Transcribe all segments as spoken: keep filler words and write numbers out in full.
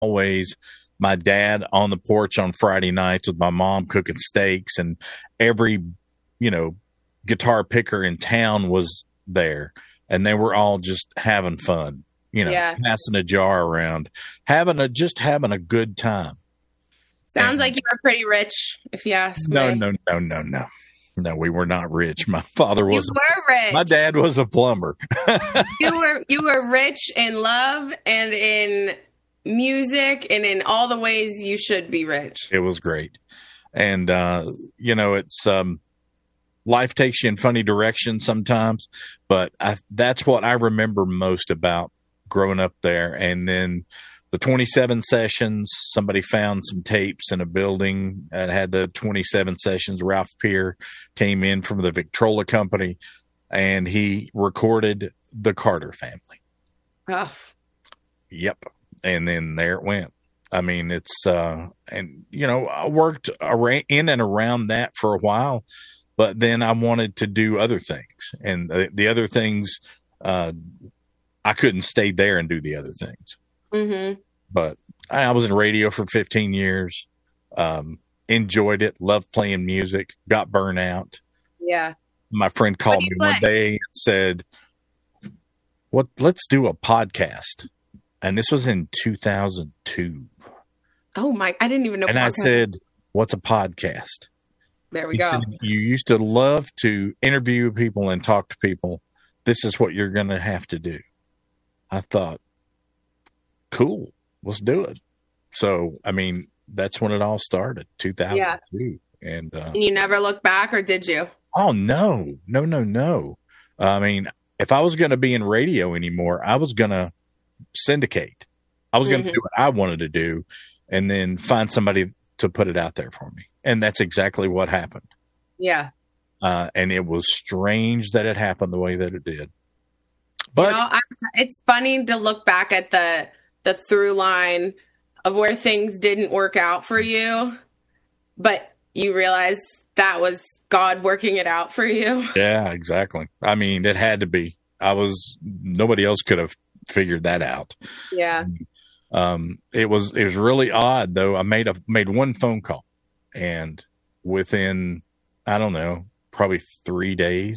always my dad on the porch on Friday nights with my mom cooking steaks, and every, you know, guitar picker in town was there, and they were all just having fun, you know, yeah. passing a jar around, having a, just having a good time. Sounds and, like you were pretty rich, if you ask no, me. No, no, no, no, no. No, we were not rich. My father was. You were rich. My dad was a plumber. you were you were rich in love and in music and in all the ways you should be rich. It was great. And, uh, you know, it's um, life takes you in funny directions sometimes. But I, that's what I remember most about growing up there. And then the twenty-seven sessions, somebody found some tapes in a building that had the twenty-seven sessions. Ralph Peer came in from the Victrola company, and he recorded the Carter Family. Oh. Yep. And then there it went. I mean, it's, uh, and, you know, I worked ar- in and around that for a while, but then I wanted to do other things. And the, the other things, uh, I couldn't stay there and do the other things. Mm-hmm. But I was in radio for fifteen years, um, enjoyed it, loved playing music, got burnt out. Yeah. My friend called me play? one day and said, "What? Let's do a podcast." And this was in two thousand two. Oh my! I didn't even know. And podcast. I said, "What's a podcast?" There we He go. said, "You used to love to interview people and talk to people. This is what you're going to have to do." I thought, cool, let's do it. So, I mean, that's when it all started, two thousand two. Yeah. And, uh, and you never looked back, or did you? Oh, no, no, no, no. I mean, if I was going to be in radio anymore, I was going to syndicate. I was going to mm-hmm. do what I wanted to do and then find somebody to put it out there for me. And that's exactly what happened. Yeah. Uh, and it was strange that it happened the way that it did. But you know, I, it's funny to look back at the the through line of where things didn't work out for you, but you realize that was God working it out for you. Yeah, exactly. I mean, it had to be. I was, nobody else could have figured that out. Yeah. Um, it was, it was really odd though. I made a, made one phone call, and within, I don't know, probably three days,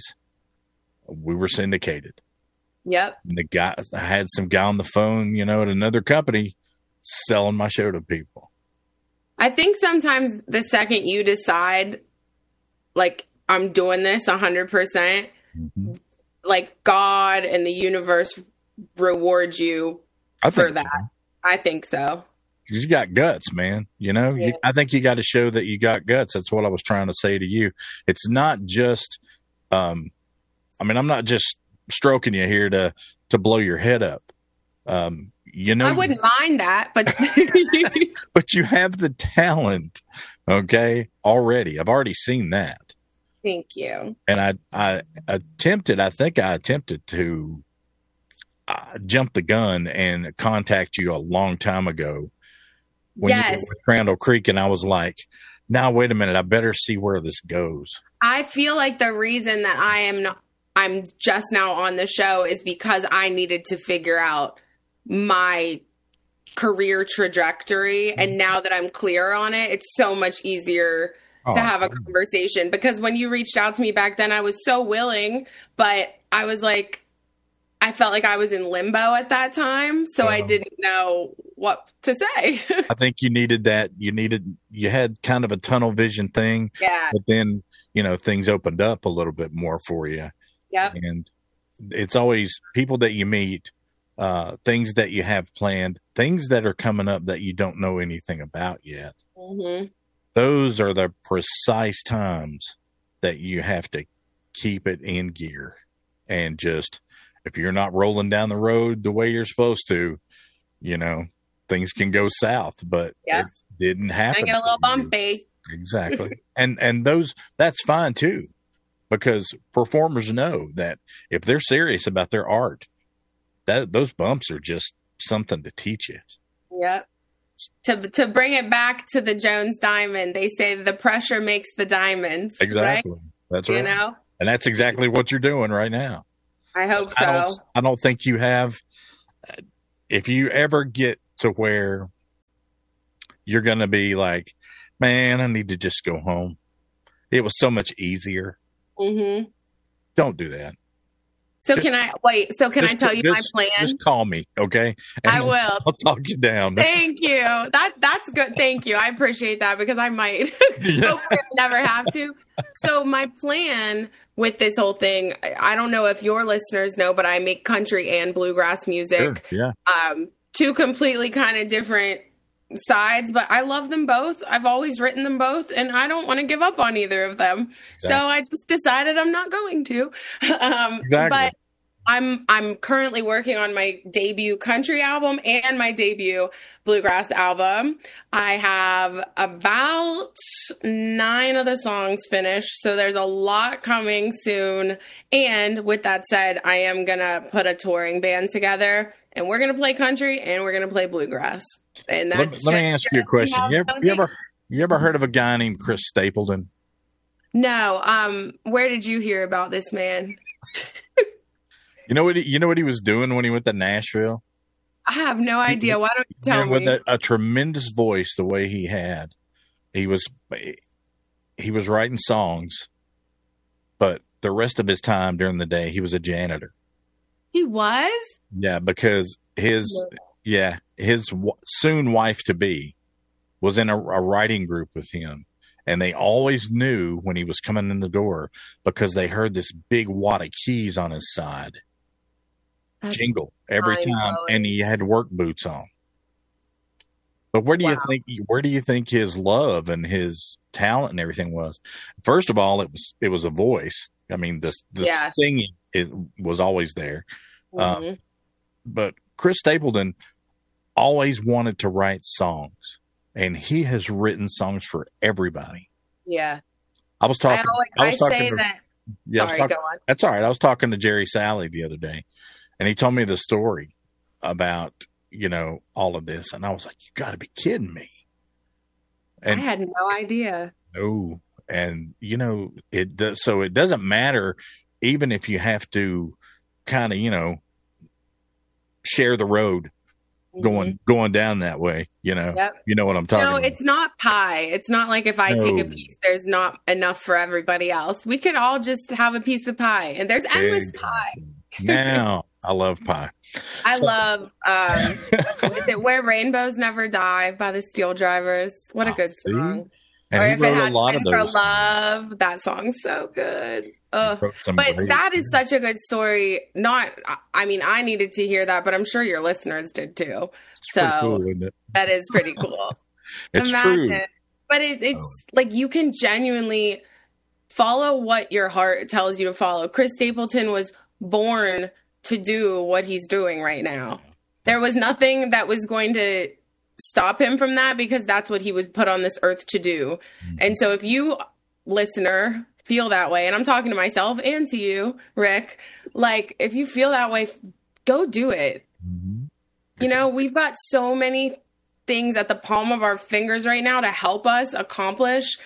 we were syndicated. Yep. And the guy, I had some guy on the phone, you know, at another company selling my show to people. I think sometimes the second you decide, like, I'm doing this a hundred percent, like God and the universe reward you I for think that. So. I think so. You got guts, man. You know, yeah. you, I think you got to show that you got guts. That's what I was trying to say to you. It's not just, um, I mean, I'm not just stroking you here to, to blow your head up. Um, you know, I wouldn't mind that, but, but you have the talent. Okay. Already. I've already seen that. Thank you. And I, I attempted, I think I attempted to uh, jump the gun and contact you a long time ago. When yes. you were with Crandall Creek, and I was like, now, wait a minute, I better see where this goes. I feel like the reason that I am not, I'm just now on the show is because I needed to figure out my career trajectory. Mm-hmm. And now that I'm clear on it, it's so much easier oh, to have a conversation, because when you reached out to me back then, I was so willing, but I was like, I felt like I was in limbo at that time. So uh, I didn't know what to say. I think you needed that. You needed, you had kind of a tunnel vision thing. Yeah. But then, you know, things opened up a little bit more for you. Yep. And it's always people that you meet, uh, things that you have planned, things that are coming up that you don't know anything about yet. Mm-hmm. Those are the precise times that you have to keep it in gear. And just, if you're not rolling down the road the way you're supposed to, you know, things can go south, but yep. it didn't happen. I get a little bumpy. Exactly. and, and those, that's fine too, because performers know that if they're serious about their art, that those bumps are just something to teach you. Yep. To to bring it back to the Jones Diamond, they say the pressure makes the diamonds. Exactly. Right? That's right. You know? And that's exactly what you're doing right now. I hope so. I don't, I don't think you have, if you ever get to where you're going to be like, man, I need to just go home. It was so much easier. Mm-hmm. Don't do that. So Just- can I wait? So can I Just- tell you my just- plan? Just call me, okay? And I will. I'll talk you down. Thank you. That that's good. Thank you. I appreciate that because I might Yeah. hopefully never have to. So my plan with this whole thing, I don't know if your listeners know, but I make country and bluegrass music. Sure, yeah. Um, two completely kind of different sides, but I love them both. I've always written them both, and I don't want to give up on either of them. So Exactly. I just decided I'm not going to. um, Exactly. But I'm I'm currently working on my debut country album and my debut bluegrass album. I have about nine of the songs finished, so there's a lot coming soon. And with that said, I am gonna put a touring band together, and we're gonna play country and we're gonna play bluegrass. And Let, that's let me just ask you a question. how You it's ever, gonna you be. ever you ever heard of a guy named Chris Stapleton? No. Um. Where did you hear about this man? You know what? He, you know what he was doing when he went to Nashville? I have no idea. Why don't you tell Man, with me? a, a tremendous voice, the way he had, he was he was writing songs, but the rest of his time during the day, he was a janitor. He was? Yeah, because his yeah his w- soon wife to be was in a, a writing group with him, and they always knew when he was coming in the door because they heard this big wad of keys on his side That's jingle every time, mind-blowing. and he had work boots on. But where do you Wow. think where do you think his love and his talent and everything was? First of all, it was it was a voice. I mean, the the Yeah. singing it was always there. Um, Mhm. But Chris Stapleton always wanted to write songs, and he has written songs for everybody. Yeah. I was I, talking. always, I I, was talking say to, that. yeah, I was Sorry, talking- go on. That's all right. I was talking to Jerry Salley the other day, and he told me the story about, you know, all of this. And I was like, you got to be kidding me. And I had no idea. no, and, you know, it does. So it doesn't matter, even if you have to kind of, you know, share the road going, going down that way, you know, Mhm. Yep. you know what I'm talking No, about. it's not pie. It's not like if I take a No. piece, there's not enough for everybody else. We could all just have a piece of pie, and there's endless pie. Now I love pie. I So- love um, is it "Where Rainbows Never Die" by the Steel Drivers? What a Oh, good see? song. And or he if it wrote a had lot been of for those. love, that song's so good. Ugh. Wrote some But great- that is such a good story. Not, I mean, I needed to hear that, but I'm sure your listeners did too. It's So pretty cool, isn't it? that is pretty cool. It's Imagine. true. But it, it's Oh. like you can genuinely follow what your heart tells you to follow. Chris Stapleton was born to do what he's doing right now. There was nothing that was going to stop him from that because that's what he was put on this earth to do. Mm-hmm. And so if you, listener, feel that way, and I'm talking to myself and to you, Rick, like if you feel that way, go do it. Mhm. You know, we've got so many things at the palm of our fingers right now to help us accomplish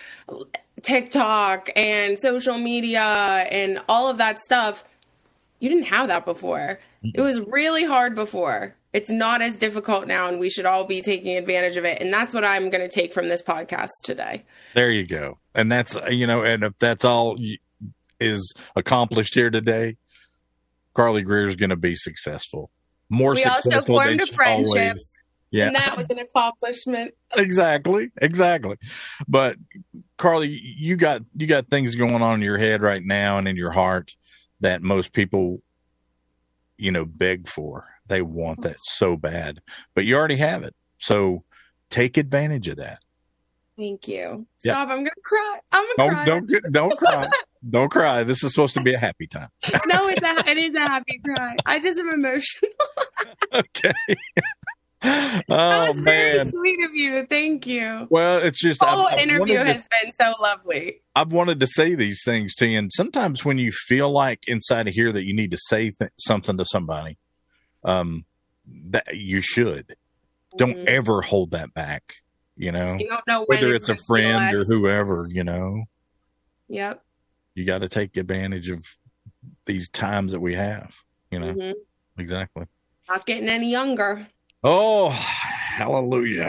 TikTok and social media and all of that stuff. You didn't have that before. It was really hard before. It's not as difficult now, and we should all be taking advantage of it. And that's what I'm going to take from this podcast today. There you go. And that's, you know, and if that's all y- is accomplished here today, Carly Greer's going to be successful. More We also successful formed than a she friendship. always- Yeah, And that was an accomplishment. exactly, exactly. But Carly, you got you got things going on in your head right now and in your heart that most people, you know, beg for. They want that so bad, but you already have it. So take advantage of that. Thank you. Yeah. Stop. I'm going to cry. I'm going to Don't cry. don't get- don't cry. Don't cry. This is supposed to be a happy time. No, it's a, it is a happy cry. I just am emotional. Okay. That Oh was very man. sweet of you. Thank you. Well, it's just The whole I've, I've interview wanted to- has been so lovely. I've wanted to say these things to you, and sometimes when you feel like inside of here that you need to say th- something to somebody, um, that you should. Don't Mhm. ever hold that back. You know, You don't know when whether it's a gonna friend feel or us. whoever. You know, Yep. you got to take advantage of these times that we have. You know, Mhm. exactly. Not getting any younger. Oh, hallelujah.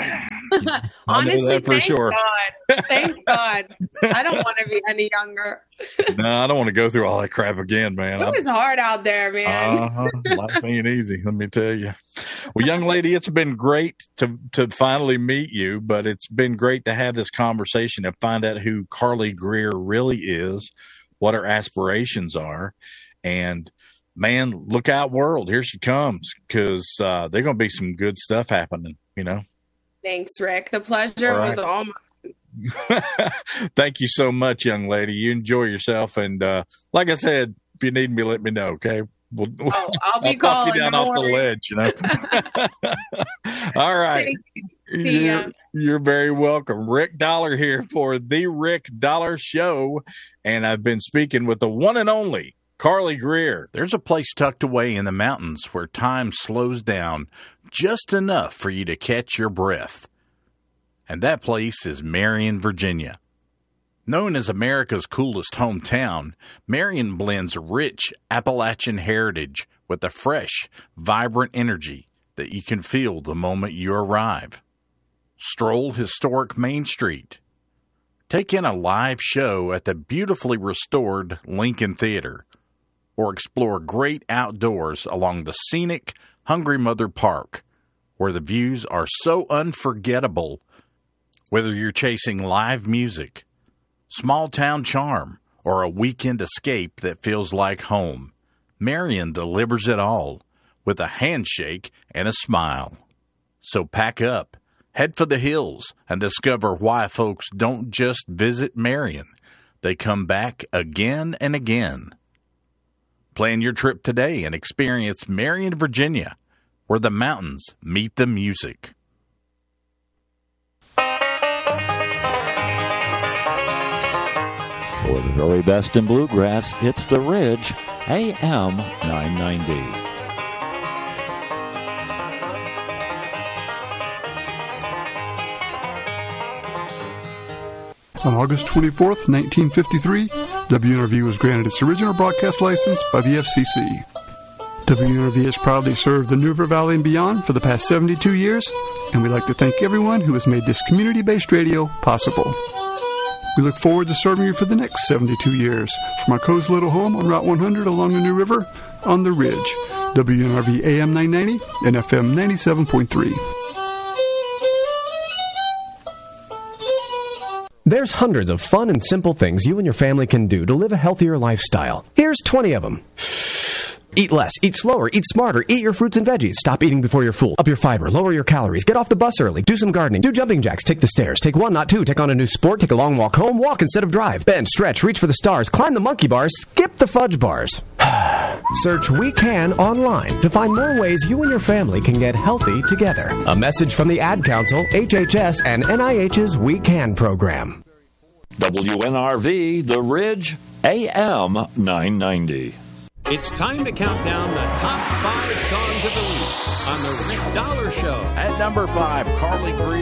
Honestly, that for thank sure. God. Thank God. I don't want to be any younger. No, I don't want to go through all that crap again, man. It was hard out there, man. Uh-huh. Life ain't easy, let me tell you. Well, young lady, it's been great to to finally meet you, but it's been great to have this conversation and find out who Carly Greer really is, what her aspirations are, and man, look out, world! Here she comes, because uh, there's going to be some good stuff happening. You know. Thanks, Rick. The pleasure All right. was all mine. Thank you so much, young lady. You enjoy yourself, and uh, like I said, if you need me, let me know. Okay. We'll, Oh, I'll be I'll calling you down off the ledge, you know. All right. Thank you. See ya. You're, you're very welcome. Rick Dollar here for The Rick Dollar Show, and I've been speaking with the one and only Carly Greer. There's a place tucked away in the mountains where time slows down just enough for you to catch your breath. And that place is Marion, Virginia. Known as America's coolest hometown, Marion blends rich Appalachian heritage with a fresh, vibrant energy that you can feel the moment you arrive. Stroll historic Main Street. Take in a live show at the beautifully restored Lincoln Theater, or explore great outdoors along the scenic Hungry Mother Park, where the views are so unforgettable. Whether you're chasing live music, small-town charm, or a weekend escape that feels like home, Marion delivers it all with a handshake and a smile. So pack up, head for the hills, and discover why folks don't just visit Marion. They come back again and again. Plan your trip today and experience Marion, Virginia, where the mountains meet the music. For the very best in bluegrass, it's The Ridge, A M nine ninety. On August twenty-fourth, nineteen fifty-three, W N R V was granted its original broadcast license by the F C C. W N R V has proudly served the New River Valley and beyond for the past seventy-two years, and we'd like to thank everyone who has made this community-based radio possible. We look forward to serving you for the next seventy-two years from our cozy little home on Route one hundred along the New River on the Ridge. W N R V A M nine ninety and F M ninety-seven point three. There's hundreds of fun and simple things you and your family can do to live a healthier lifestyle. Here's twenty of them. Eat less, eat slower, eat smarter, eat your fruits and veggies. Stop eating before you're full. Up your fiber, lower your calories, get off the bus early, do some gardening, do jumping jacks, take the stairs, take one, not two, take on a new sport, take a long walk home, walk instead of drive, bend, stretch, reach for the stars, climb the monkey bars, skip the fudge bars. Search We Can online to find more ways you and your family can get healthy together. A message from the Ad Council, H H S, and N I H's We Can program. W N R V, The Ridge, A M nine ninety. It's time to count down the top five songs of the week on The Rick Dollar Show. At number five, Carly Greer.